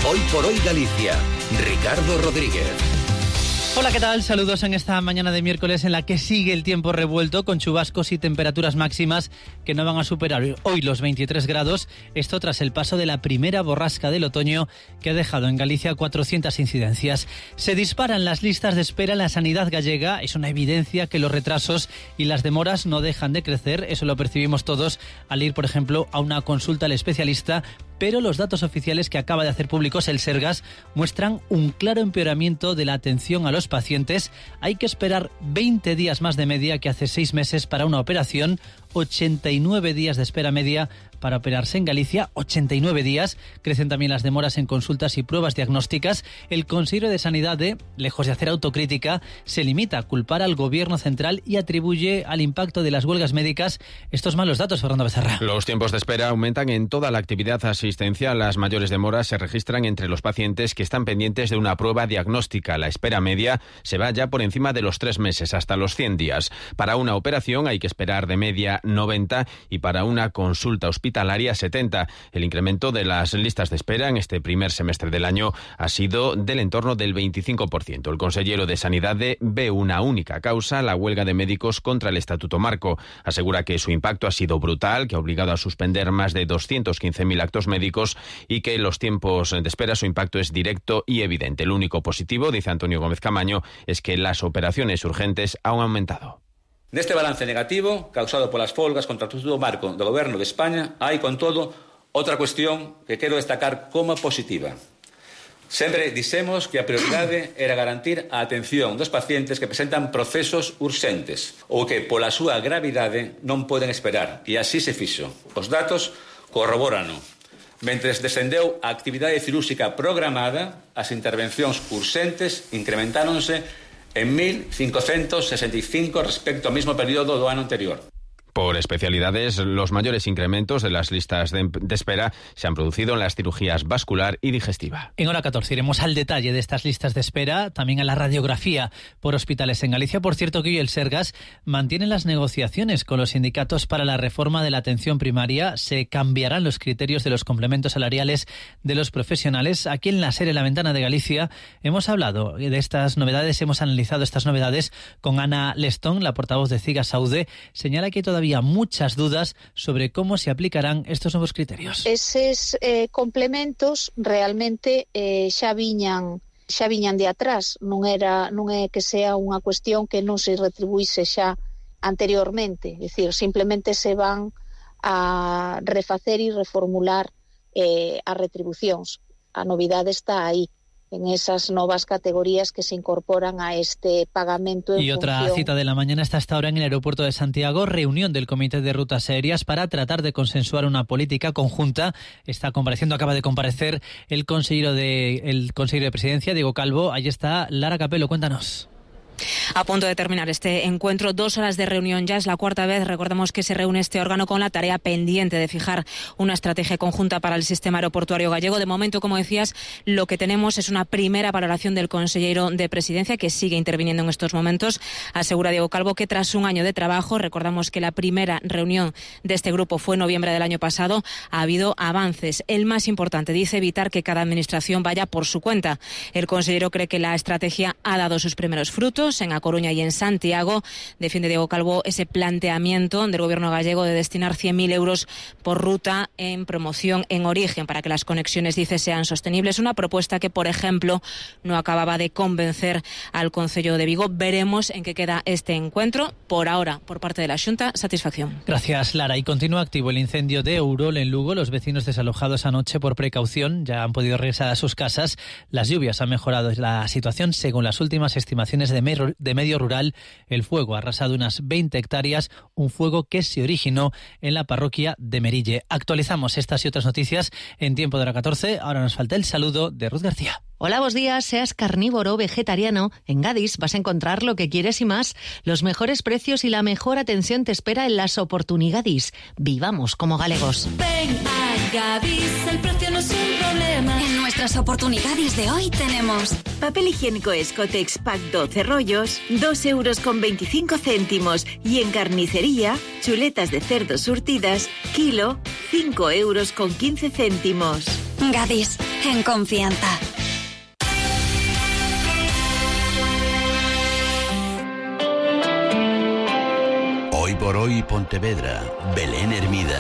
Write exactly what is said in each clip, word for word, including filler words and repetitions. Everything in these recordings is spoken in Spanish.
Hoy por hoy Galicia. Ricardo Rodríguez. Hola, ¿qué tal? Saludos en esta mañana de miércoles en la que sigue el tiempo revuelto con chubascos y temperaturas máximas que no van a superar hoy los veintitrés grados. Esto tras el paso de la primera borrasca del otoño que ha dejado en Galicia cuatrocientas incidencias. Se disparan las listas de espera en la sanidad gallega. Es una evidencia que los retrasos y las demoras no dejan de crecer. Eso lo percibimos todos al ir, por ejemplo, a una consulta al especialista. Pero los datos oficiales que acaba de hacer públicos el Sergas muestran un claro empeoramiento de la atención a los pacientes. Hay que esperar veinte días más de media que hace seis meses para una operación, ochenta y nueve días de espera media para operarse en Galicia, ochenta y nueve días. Crecen también las demoras en consultas y pruebas diagnósticas. El consejero de Sanidad, de, lejos de hacer autocrítica, se limita a culpar al gobierno central y atribuye al impacto de las huelgas médicas estos malos datos, Fernando Becerra. Los tiempos de espera aumentan en toda la actividad asistencial. Las mayores demoras se registran entre los pacientes que están pendientes de una prueba diagnóstica. La espera media se va ya por encima de los tres meses, hasta los cien días. Para una operación hay que esperar de media noventa y para una consulta hospitalaria setenta. El incremento de las listas de espera en este primer semestre del año ha sido del entorno del veinticinco por ciento. El consejero de Sanidad ve una única causa, la huelga de médicos contra el Estatuto Marco. Asegura que su impacto ha sido brutal, que ha obligado a suspender más de doscientos quince mil actos médicos y que los tiempos de espera su impacto es directo y evidente. El único positivo, dice Antonio Gómez Camaño, es que las operaciones urgentes han aumentado. Neste balance negativo, causado polas folgas contra o Estatuto Marco do Goberno de España, hai, con todo, outra cuestión que quero destacar como positiva. Sempre dixemos que a prioridade era garantir a atención dos pacientes que presentan procesos urxentes ou que, pola súa gravidade, non poden esperar, e así se fixo. Os datos corrobórano. Mentres descendeu a actividade cirúrxica programada, as intervencións urxentes incrementáronse en mil cincocentos sesenta y cinco respecto ao mesmo período do ano anterior. Por especialidades, los mayores incrementos de las listas de, de espera se han producido en las cirugías vascular y digestiva. En hora catorce iremos al detalle de estas listas de espera, también a la radiografía por hospitales en Galicia. Por cierto, que hoy el Sergas mantiene las negociaciones con los sindicatos para la reforma de la atención primaria. Se cambiarán los criterios de los complementos salariales de los profesionales. Aquí en la serie La Ventana de Galicia hemos hablado de estas novedades, hemos analizado estas novedades con Ana Lestón, la portavoz de CIGA Saude. Señala que todavía había muchas dudas sobre cómo se aplicarán estos nuevos criterios. Eses eh, complementos realmente eh, xa viñan xa viñan de atrás, non era non é que sea unha cuestión que non se retribuíse xa anteriormente, é dicir, simplemente se van a refacer e reformular eh, as retribucións. A novidade está aí, en esas novas categorías que se incorporan a este pagamento en Y otra función... cita de la mañana está hasta ahora en el aeropuerto de Santiago, reunión del Comité de Rutas Aéreas para tratar de consensuar una política conjunta. Está compareciendo, acaba de comparecer el consejero de, el consejero de Presidencia, Diego Calvo. Ahí está Lara Capelo, cuéntanos. A punto de terminar este encuentro, dos horas de reunión, ya es la cuarta vez, recordamos que se reúne este órgano con la tarea pendiente de fijar una estrategia conjunta para el sistema aeroportuario gallego. De momento, como decías, lo que tenemos es una primera valoración del consejero de Presidencia, que sigue interviniendo en estos momentos. Asegura Diego Calvo que tras un año de trabajo, recordamos que la primera reunión de este grupo fue en noviembre del año pasado, ha habido avances. El más importante, dice, evitar que cada administración vaya por su cuenta. El consejero cree que la estrategia ha dado sus primeros frutos. En A Coruña y en Santiago defiende Diego Calvo ese planteamiento del gobierno gallego de destinar cien mil euros por ruta en promoción en origen para que las conexiones, dice, sean sostenibles. Una propuesta que, por ejemplo, no acababa de convencer al Concello de Vigo. Veremos en qué queda este encuentro. Por ahora, por parte de la Xunta, satisfacción. Gracias, Lara. Y continúa activo el incendio de Eurol en Lugo. Los vecinos desalojados anoche por precaución ya han podido regresar a sus casas. Las lluvias han mejorado la situación. Según las últimas estimaciones de de medio rural, el fuego ha arrasado unas veinte hectáreas, un fuego que se originó en la parroquia de Merille. Actualizamos estas y otras noticias en tiempo de hora catorce. Ahora nos falta el saludo de Ruth García. Hola, buenos días. Seas carnívoro o vegetariano, en Gadis vas a encontrar lo que quieres y más. Los mejores precios y la mejor atención te espera en las Oportunigadis. Vivamos como galegos. Ven a Gadis, el precio no es un problema. En nuestras Oportunidades de hoy tenemos papel higiénico Escotex Pack doce rollos, dos euros con veinticinco céntimos. Y en carnicería, chuletas de cerdo surtidas, kilo, cinco euros con quince céntimos. Gadis, en confianza. Hoy por hoy Pontevedra, Belén Hermida.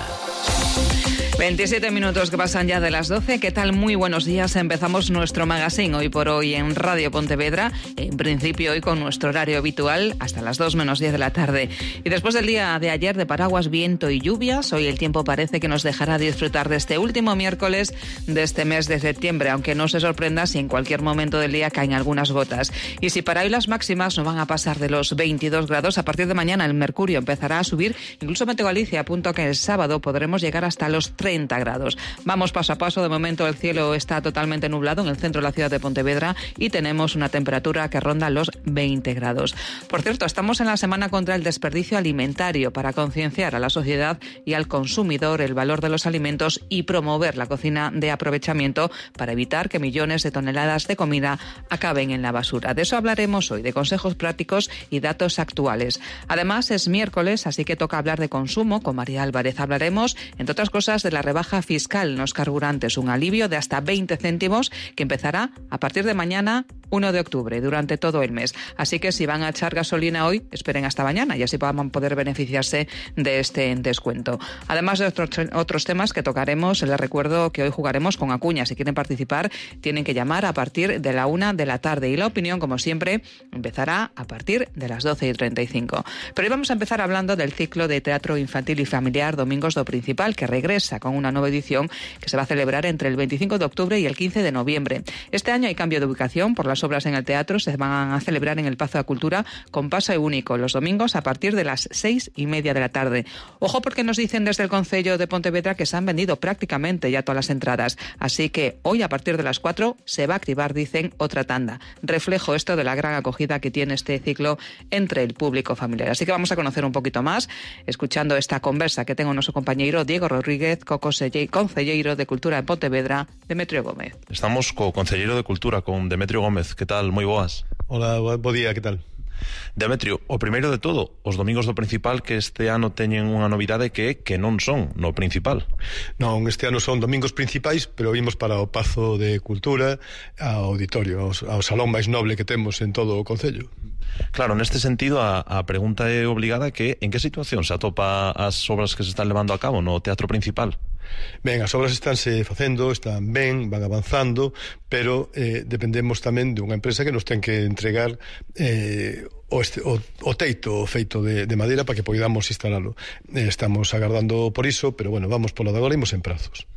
veintisiete minutos que pasan ya de las doce. ¿Qué tal? Muy buenos días. Empezamos nuestro magazine hoy por hoy en Radio Pontevedra. En principio hoy con nuestro horario habitual hasta las dos menos diez de la tarde. Y después del día de ayer de paraguas, viento y lluvias, hoy el tiempo parece que nos dejará disfrutar de este último miércoles de este mes de septiembre, aunque no se sorprenda si en cualquier momento del día caen algunas gotas. Y si para hoy las máximas no van a pasar de los veintidós grados, a partir de mañana el mercurio empezará a subir. Incluso Meteo Galicia apunta que el sábado podremos llegar hasta los treinta grados. Vamos paso a paso. De momento el cielo está totalmente nublado en el centro de la ciudad de Pontevedra y tenemos una temperatura que ronda los veinte grados. Por cierto, estamos en la semana contra el desperdicio alimentario para concienciar a la sociedad y al consumidor el valor de los alimentos y promover la cocina de aprovechamiento para evitar que millones de toneladas de comida acaben en la basura. De eso hablaremos hoy, de consejos prácticos y datos actuales. Además, es miércoles, así que toca hablar de consumo. Con María Álvarez hablaremos, entre otras cosas, de la rebaja fiscal en los carburantes, un alivio de hasta veinte céntimos que empezará a partir de mañana, uno de octubre, durante todo el mes. Así que si van a echar gasolina hoy, esperen hasta mañana y así van a poder beneficiarse de este descuento. Además de otros, otros temas que tocaremos, les recuerdo que hoy jugaremos con Acuña. Si quieren participar, tienen que llamar a partir de la una de la tarde y la opinión, como siempre, empezará a partir de las doce y treinta y cinco. Pero hoy vamos a empezar hablando del ciclo de teatro infantil y familiar Domingos do Principal, que regresa con una nueva edición que se va a celebrar entre el veinticinco de octubre y el quince de noviembre. Este año hay cambio de ubicación por las obras en el teatro. Se van a celebrar en el Pazo de Cultura con pase único los domingos a partir de las seis y media de la tarde. Ojo, porque nos dicen desde el Concello de Pontevedra que se han vendido prácticamente ya todas las entradas. Así que hoy a partir de las cuatro se va a activar, dicen, otra tanda. Reflejo esto de la gran acogida que tiene este ciclo entre el público familiar. Así que vamos a conocer un poquito más escuchando esta conversa que tengo nuestro compañero Diego Rodríguez, concelleiro de Cultura en Pontevedra, Demetrio Gómez. Estamos co concelleiro de Cultura, con Demetrio Gómez. Que tal? Moi boas. Hola, bo día, que tal? Demetrio, o primeiro de todo, os Domingos do Principal que este ano teñen unha novidade que é que non son no Principal. Non, este ano son domingos principais, pero vimos para o Pazo de Cultura, ao auditorio, ao, ao salón máis noble que temos en todo o Concello. Claro, neste sentido, a, a pregunta é obligada, que en que situación se atopa as obras que se están levando a cabo no Teatro Principal? Ben, as obras estánse facendo, están ben, van avanzando, pero eh, dependemos tamén dunha empresa que nos ten que entregar eh, o, este, o, o teito feito de, de madeira para que podamos instalalo. Eh, estamos agardando por iso, pero bueno, vamos polo de agora, imos en prazos.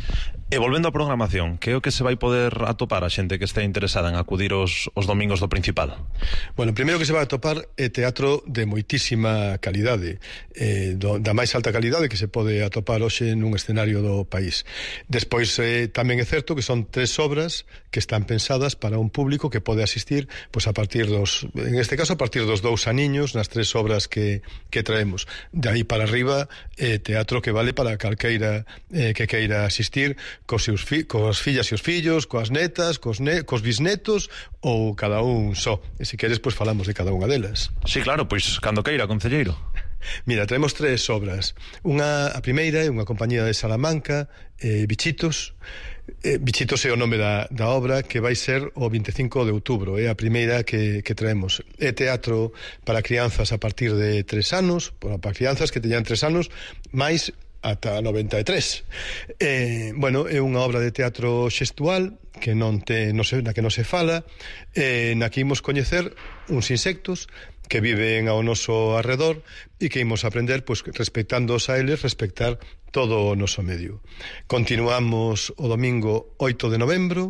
E volvendo á programación, que é o que se vai poder atopar a xente que este interesada en acudir os, os Domingos do Principal? Bueno, primeiro que se vai atopar é teatro de moitísima calidade, eh, do, da máis alta calidade que se pode atopar hoxe nun escenario do país. Despois eh, tamén é certo que son tres obras que están pensadas para un público que pode asistir, pois a partir dos, en este caso a partir dos dous aniños, nas tres obras que, que traemos. De aí para arriba, eh, teatro que vale para calqueira eh, que queira asistir, cos seus fi, cos fillas e os fillos, coas netas, cos, ne, cos bisnetos ou cada un só. E se queres, pois falamos de cada unha delas. Sí, claro, pois cando queira, concelleiro. Mira, traemos tres obras. Unha, a primeira é unha compañía de Salamanca, eh, Bichitos. Eh, Bichitos é o nome da, da obra, que vai ser o veinticinco de outubro. É a primeira que, que traemos. É teatro para crianzas a partir de tres anos, para crianzas que teñan tres anos, máis ata noventa e tres. Eh, bueno, é unha obra de teatro xestual que non te, non se, na que non se fala, eh, na que imos coñecer uns insectos que viven ao noso arredor e que imos aprender, pois, respectándoos a eles, respectar todo o noso medio. Continuamos o domingo oito de novembro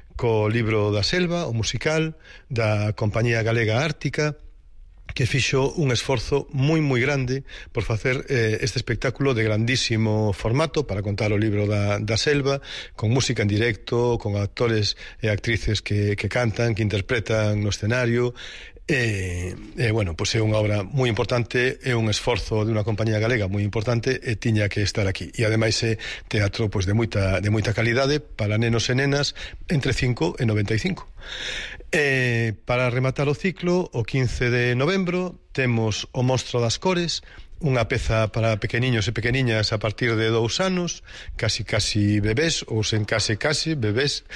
co libro da Selva, o musical da Compañía Galega Ártica, que fixo un esforzo moi moi grande por facer eh, este espectáculo de grandísimo formato para contar o libro da, da Selva, con música en directo, con actores e actrices que, que cantan, que interpretan no escenario. E, e bueno, pois é unha obra moi importante, é un esforzo de unha compañía galega moi importante e tiña que estar aquí. E ademais é teatro pois de moita de moita calidade para nenos e nenas entre cinco e noventa e cinco. E para rematar o ciclo, o quince de novembro temos O Monstro das Cores, unha peza para pequeniños e pequeniñas a partir de dous anos, casi casi bebés, ou sen case case bebés,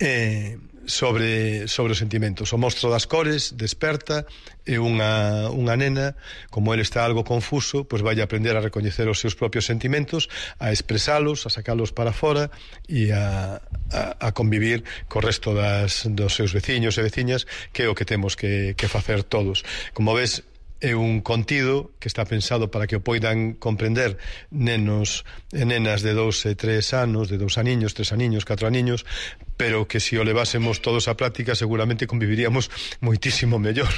eh, sobre, sobre os sentimentos. O mostro das cores desperta, e unha, unha nena, como ele está algo confuso, pois vai aprender a recoñecer os seus propios sentimentos, a expresalos, a sacalos para fora e a, a, a convivir co resto das, dos seus veciños e veciñas, que é o que temos que, que facer todos. Como ves, é un contido que está pensado para que o poidan comprender nenos e nenas de dous e tres anos, de dous aniños, tres aniños, catro aniños, pero que se o levásemos todos á práctica seguramente conviviríamos moitísimo mellor.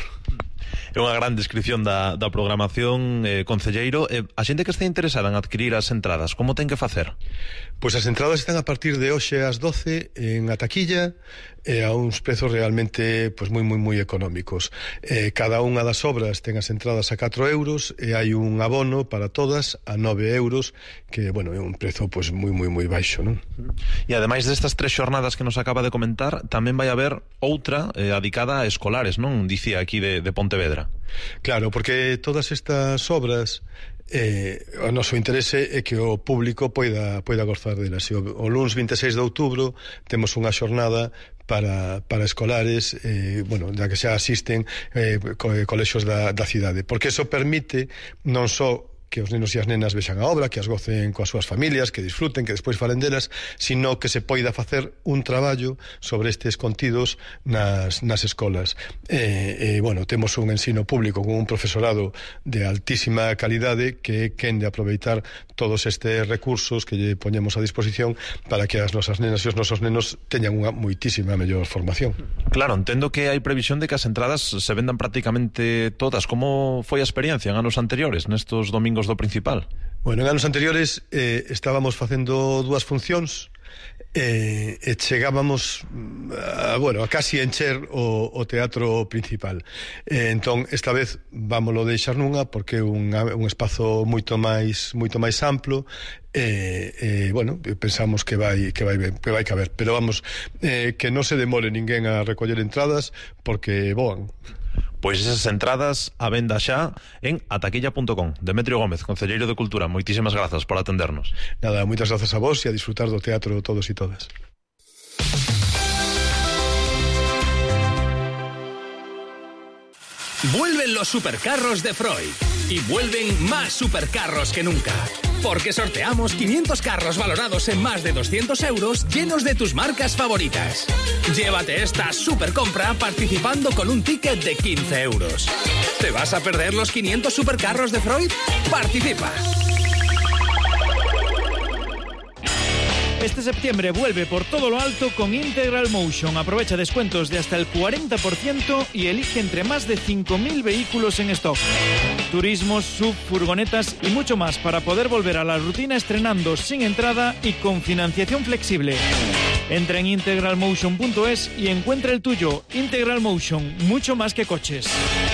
É unha gran descripción da, da programación, eh, concelleiro. Eh, a xente que está interesada en adquirir as entradas, como ten que facer? Pois as entradas están a partir de hoxe ás doce en a taquilla, e a uns prezos realmente pois moi moi moi económicos. Eh, cada unha das obras ten as entradas a catro euros e hai un abono para todas a nove euros, que, bueno, é un prezo pois moi moi moi baixo, non? E ademais destas tres xornadas que nos acaba de comentar, tamén vai haber outra eh, adicada a escolares, non? Dicía aquí de, de Pontevedra. Claro, porque todas estas obras, eh, o noso interese é que o público poida, poida gozar delas. O, o luns vinte e seis de outubro temos unha xornada para, para escolares, eh, bueno, da que xa asisten eh, co, colexios da, da cidade, porque eso permite non só que os nenos e as nenas vexan a obra, que as gocen coas súas familias, que disfruten, que despois falen delas, sino que se poida facer un traballo sobre estes contidos nas, nas escolas. E, e, bueno, temos un ensino público con un profesorado de altísima calidade que é quen de aproveitar todos estes recursos que lle poñemos a disposición para que as nosas nenas e os nosos nenos teñan unha moitísima mellor formación. Claro, entendo que hai previsión de que as entradas se vendan prácticamente todas. Como foi a experiencia en anos anteriores, nestos domingos do Principal? Bueno, en anos anteriores eh, estábamos facendo dúas funcións e, e chegábamos a, bueno, a casi encher o, o teatro principal. E, entón, esta vez vámolo deixar nunha porque é un, un espazo moito máis moito máis amplo e, e bueno, pensamos que vai que vai que vai caber, pero vamos, eh, que non se demore ninguén a recoller entradas porque voan. Pois esas entradas a venda xa en ataquilla punto com. Demetrio Gómez, concelleiro de Cultura, moitísimas grazas por atendernos. Nada, moitas grazas a vos e a disfrutar do teatro todos e todas. Vuelven los supercarros de Freud y vuelven más supercarros que nunca. Porque sorteamos quinientos carros valorados en más de doscientos euros llenos de tus marcas favoritas. Llévate esta super compra participando con un ticket de quince euros. ¿Te vas a perder los quinientos supercarros de Freud? ¡Participa! Este septiembre vuelve por todo lo alto con Integral Motion. Aprovecha descuentos de hasta el cuarenta por ciento y elige entre más de cinco mil vehículos en stock. Turismos, sub, furgonetas y mucho más para poder volver a la rutina estrenando sin entrada y con financiación flexible. Entra en integral motion punto es y encuentra el tuyo. Integral Motion, mucho más que coches.